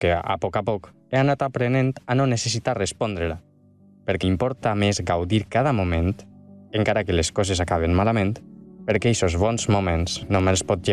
que a poc he anat aprenent a no necessitar respondre-la, perquè importa més gaudir cada moment, encara que les coses acaben malament, perquè aquests bons moments només pot